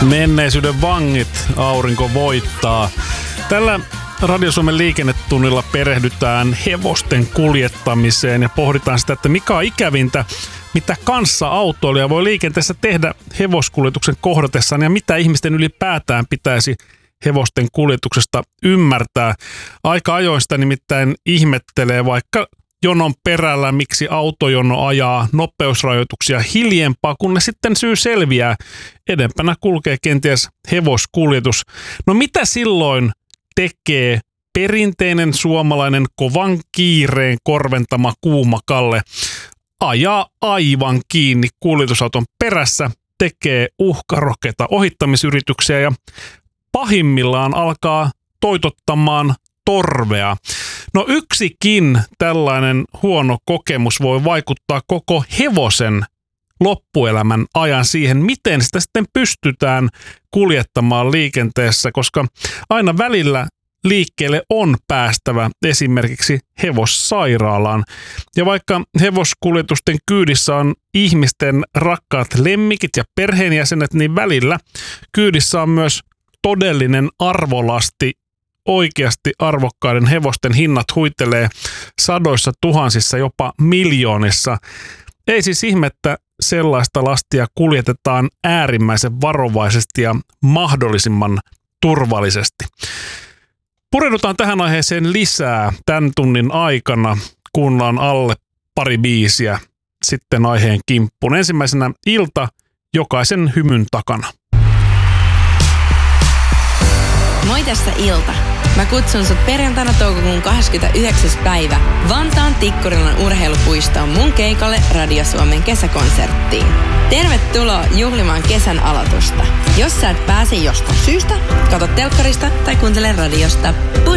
Menneisyyden vangit, aurinko voittaa. Tällä Radio Suomen liikennetunnilla perehdytään hevosten kuljettamiseen ja pohditaan sitä, että mikä on ikävintä, mitä kanssa-autoilija voi liikenteessä tehdä hevoskuljetuksen kohdatessaan ja mitä ihmisten ylipäätään pitäisi hevosten kuljetuksesta ymmärtää. Aika ajoin sitä nimittäin ihmettelee vaikka jonon perällä, miksi autojono ajaa nopeusrajoituksia hiljempaa, kun ne sitten syy selviää. Edempänä kulkee kenties hevoskuljetus. No mitä silloin tekee perinteinen suomalainen kovan kiireen korventama kuuma Kalle? Ajaa aivan kiinni kuljetusauton perässä, tekee uhkarohkeita ohittamisyrityksiä ja pahimmillaan alkaa toitottamaan torvea. No yksikin tällainen huono kokemus voi vaikuttaa koko hevosen loppuelämän ajan siihen, miten sitä sitten pystytään kuljettamaan liikenteessä, koska aina välillä liikkeelle on päästävä esimerkiksi hevossairaalaan. Ja vaikka hevoskuljetusten kyydissä on ihmisten rakkaat lemmikit ja perheenjäsenet, niin välillä kyydissä on myös todellinen arvolasti. Oikeasti arvokkaiden hevosten hinnat huitelee sadoissa tuhansissa, jopa miljoonissa. Ei siis ihmettä sellaista lastia kuljetetaan äärimmäisen varovaisesti ja mahdollisimman turvallisesti. Pureudutaan tähän aiheeseen lisää tämän tunnin aikana, kuunnellaan alle pari biisiä sitten aiheen kimppuun. Ensimmäisenä Ilta jokaisen hymyn takana. Moi, tässä Ilta. Mä kutsun sut perjantaina toukokuun 29. päivä Vantaan Tikkurilan urheilupuistoon mun keikalle Radio Suomen kesäkonserttiin. Tervetuloa juhlimaan kesän aloitusta. Jos sä et pääse jostain syystä, katso telkkarista tai kuuntele radiosta.